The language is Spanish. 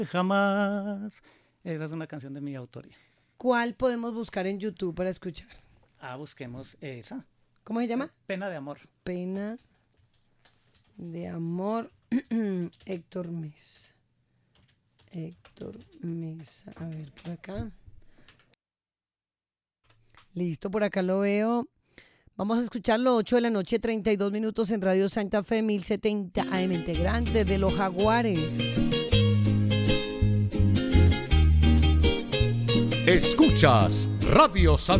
Jamás. Esa es una canción de mi autoría. ¿Cuál podemos buscar en YouTube para escuchar? Busquemos esa. ¿Cómo se llama? Pena de amor. Pena de amor. Héctor Mesa. Héctor Mesa. A ver, por acá. Listo, por acá lo veo. Vamos a escucharlo, 8 de la noche, 32 minutos en Radio Santa Fe, 1070 AM Integrante de los Jaguares. Escuchas Radio Santa